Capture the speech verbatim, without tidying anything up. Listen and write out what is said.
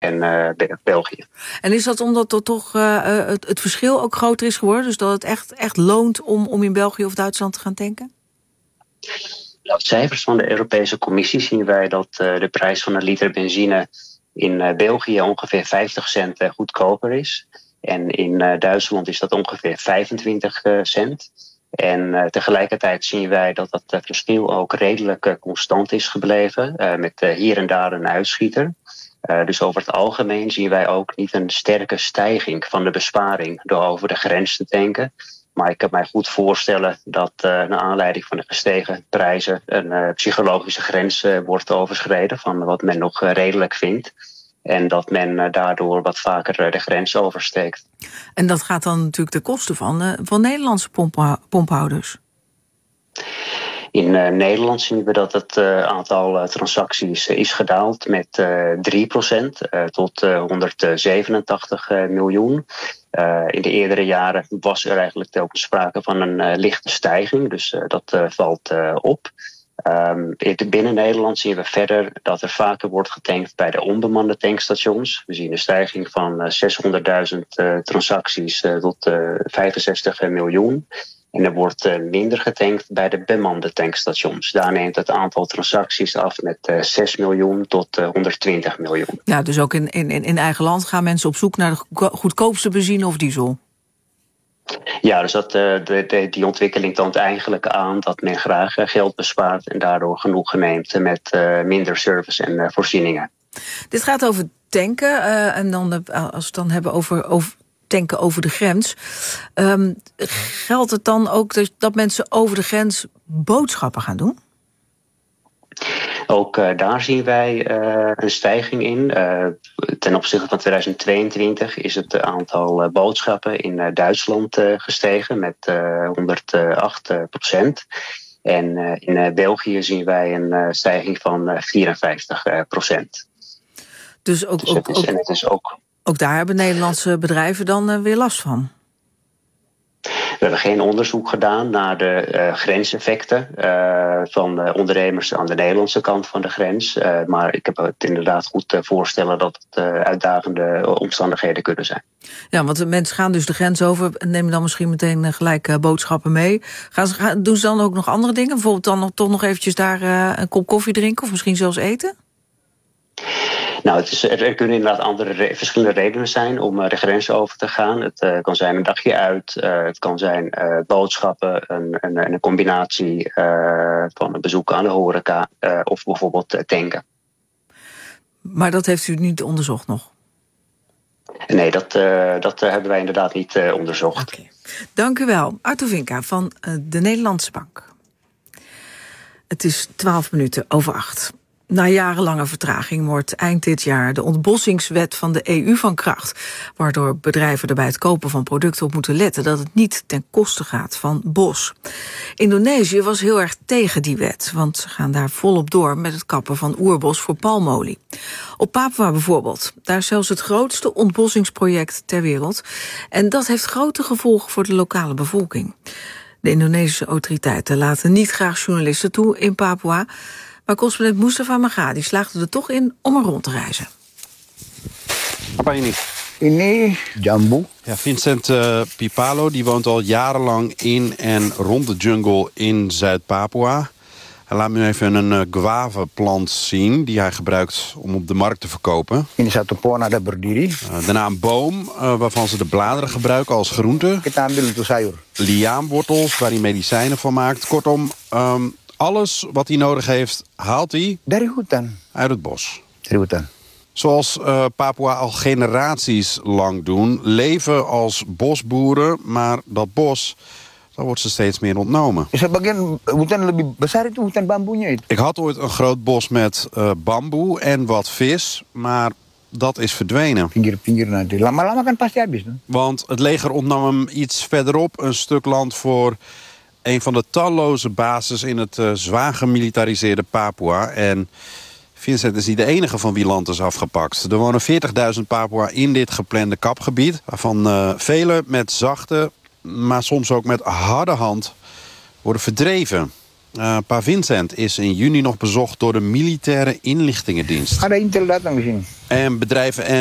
en uh, Be- België. En is dat omdat er toch uh, het, het verschil ook groter is geworden? Dus dat het echt, echt loont om, om in België of Duitsland te gaan tanken? Uit cijfers van de Europese Commissie zien wij dat uh, de prijs van een liter benzine in uh, België ongeveer vijftig cent uh, goedkoper is. En in uh, Duitsland is dat ongeveer vijfentwintig uh, cent. En uh, tegelijkertijd zien wij dat dat uh, verschil ook redelijk uh, constant is gebleven. Uh, met uh, hier en daar een uitschieter. Uh, dus over het algemeen zien wij ook niet een sterke stijging van de besparing door over de grens te tanken. Maar ik kan mij goed voorstellen dat uh, naar aanleiding van de gestegen prijzen een uh, psychologische grens uh, wordt overschreden van wat men nog uh, redelijk vindt. En dat men uh, daardoor wat vaker uh, de grens oversteekt. En dat gaat dan natuurlijk ten koste van, uh, van Nederlandse pompa- pomphouders. In uh, Nederland zien we dat het uh, aantal uh, transacties uh, is gedaald met uh, drie procent uh, tot uh, honderdzevenentachtig uh, miljoen. Uh, in de eerdere jaren was er eigenlijk telkens sprake van een uh, lichte stijging, dus uh, dat uh, valt uh, op. Um, binnen Nederland zien we verder dat er vaker wordt getankt bij de onbemande tankstations. We zien een stijging van uh, zeshonderdduizend uh, transacties uh, tot uh, vijfenzestig miljoen. En er wordt uh, minder getankt bij de bemande tankstations. Daar neemt het aantal transacties af met uh, zes miljoen tot uh, honderdtwintig miljoen. Ja, dus ook in, in, in eigen land gaan mensen op zoek naar de goedkoopste benzine of diesel? Ja, dus dat, uh, de, de, die ontwikkeling toont eigenlijk aan dat men graag uh, geld bespaart en daardoor genoegen neemt met uh, minder service en uh, voorzieningen. Dit gaat over tanken uh, en dan de, als we het dan hebben over, over tanken over de grens. Um, geldt het dan ook dat, dat mensen over de grens boodschappen gaan doen? Ook uh, daar zien wij uh, een stijging in. Uh, ten opzichte van tweeduizend tweeëntwintig is het aantal uh, boodschappen in uh, Duitsland uh, gestegen met uh, honderdacht procent. En uh, in uh, België zien wij een uh, stijging van uh, vierenvijftig procent. Dus ook, dus ook, het is, ook, en het is ook... ook daar hebben Nederlandse bedrijven dan uh, weer last van? We hebben geen onderzoek gedaan naar de uh, grenseffecten uh, van uh, ondernemers aan de Nederlandse kant van de grens. Uh, maar ik heb het inderdaad goed te voorstellen dat het uh, uitdagende omstandigheden kunnen zijn. Ja, want de mensen gaan dus de grens over en nemen dan misschien meteen uh, gelijk uh, boodschappen mee. Gaan ze, gaan, doen ze dan ook nog andere dingen? Bijvoorbeeld dan nog, toch nog eventjes daar uh, een kop koffie drinken of misschien zelfs eten? Nou, het is, er, er kunnen inderdaad andere re- verschillende redenen zijn om uh, de grens over te gaan. Het uh, kan zijn een dagje uit, uh, het kan zijn uh, boodschappen, een, een, een combinatie uh, van een bezoek aan de horeca uh, of bijvoorbeeld uh, tanken. Maar dat heeft u niet onderzocht nog? Nee, dat, uh, dat uh, hebben wij inderdaad niet uh, onderzocht. Okay. Dank u wel. Arthur Vinka van uh, de Nederlandse Bank. Het is twaalf minuten over acht. Na jarenlange vertraging wordt eind dit jaar de ontbossingswet van de E U van kracht, waardoor bedrijven er bij het kopen van producten op moeten letten dat het niet ten koste gaat van bos. Indonesië was heel erg tegen die wet, want ze gaan daar volop door met het kappen van oerbos voor palmolie. Op Papua bijvoorbeeld, daar is zelfs het grootste ontbossingsproject ter wereld. En dat heeft grote gevolgen voor de lokale bevolking. De Indonesische autoriteiten laten niet graag journalisten toe in Papua, maar correspondent Mustafa Magadi slaagde er toch in om er rond te reizen. Apa ini? Ini jambu. Ja, Vincent uh, Pipalo die woont al jarenlang in en rond de jungle in Zuid-Papua. Hij laat me even een uh, guavaplant zien die hij gebruikt om op de markt te verkopen. Ini satu pohon ada berdiri. Uh, daarna een boom uh, waarvan ze de bladeren gebruiken als groente. Kita ambil untuk sayur. Liaanwortels waar hij medicijnen van maakt. Kortom, um, alles wat hij nodig heeft, haalt hij Dari hutan. uit het bos. Dari hutan. Zoals uh, Papua al generaties lang doen, leven als bosboeren, maar dat bos, dat wordt ze steeds meer ontnomen. Sebagian hutan lebih besar itu hutan bambunya itu. Ik had ooit een groot bos met uh, bamboe en wat vis, maar dat is verdwenen. Pinggir-pinggir nanti. Lama-lama kan pasti habis. No? Want het leger ontnam hem iets verderop een stuk land voor een van de talloze bases in het uh, zwaar gemilitariseerde Papua. En Vincent is niet de enige van wie land is afgepakt. Er wonen veertigduizend Papua in dit geplande kapgebied, waarvan uh, velen met zachte, maar soms ook met harde hand worden verdreven. Uh, Pa Vincent is in juni nog bezocht door de militaire inlichtingendienst. Ada Intel datang di sini. En bedrijven en